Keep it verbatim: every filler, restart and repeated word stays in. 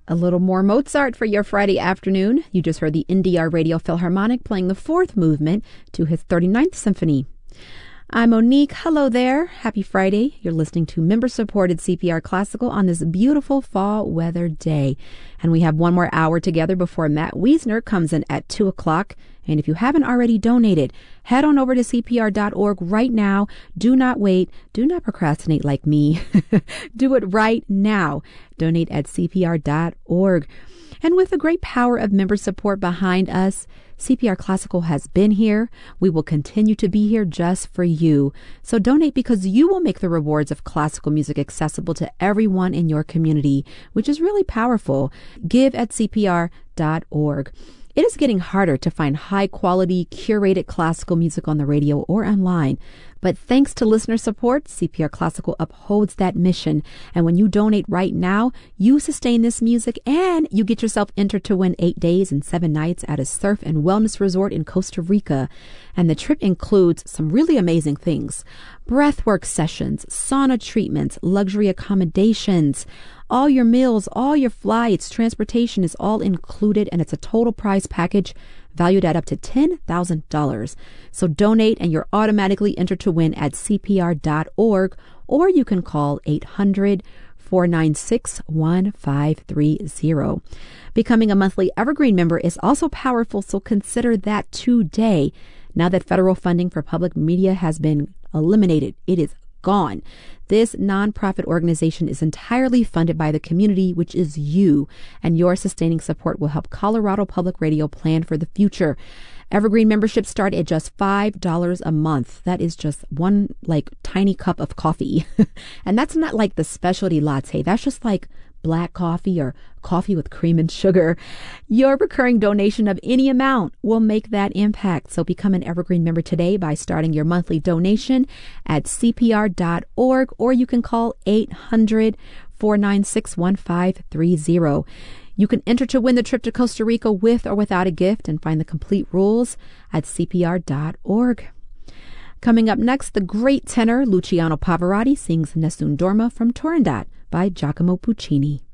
A little more Mozart for your Friday afternoon. You just heard the N D R Radio Philharmonic playing the fourth movement to his thirty-ninth Symphony. I'm Monique. Hello there. Happy Friday. You're listening to member-supported C P R Classical on this beautiful fall weather day. And we have one more hour together before Matt Wiesner comes in at two o'clock. And if you haven't already donated, head on over to C P R dot org right now. Do not wait. Do not procrastinate like me. Do it right now. Donate at C P R dot org. And with the great power of member support behind us, C P R Classical has been here. We will continue to be here just for you. So donate because you will make the rewards of classical music accessible to everyone in your community, which is really powerful. Give at C P R dot org. It is getting harder to find high-quality, curated classical music on the radio or online. But thanks to listener support, C P R Classical upholds that mission. And when you donate right now, you sustain this music and you get yourself entered to win eight days and seven nights at a surf and wellness resort in Costa Rica. And the trip includes some really amazing things: breathwork sessions, sauna treatments, luxury accommodations. All your meals, all your flights, transportation is all included, and it's a total price package valued at up to ten thousand dollars. So donate and you're automatically entered to win at C P R dot org, or you can call eight hundred, four nine six, one five three zero. Becoming a monthly Evergreen member is also powerful, so consider that today. Now that federal funding for public media has been eliminated, it is gone. This nonprofit organization is entirely funded by the community, which is you, and your sustaining support will help Colorado Public Radio plan for the future. Evergreen memberships start at just five dollars a month. That is just one like tiny cup of coffee. And that's not like the specialty latte. That's just like black coffee or coffee with cream and sugar. Your recurring donation of any amount will make that impact. So become an Evergreen member today by starting your monthly donation at C P R dot org, or you can call eight hundred, four nine six, one five three zero. You can enter to win the trip to Costa Rica with or without a gift and find the complete rules at C P R dot org. Coming up next, the great tenor Luciano Pavarotti sings Nessun Dorma from Turandot by Giacomo Puccini.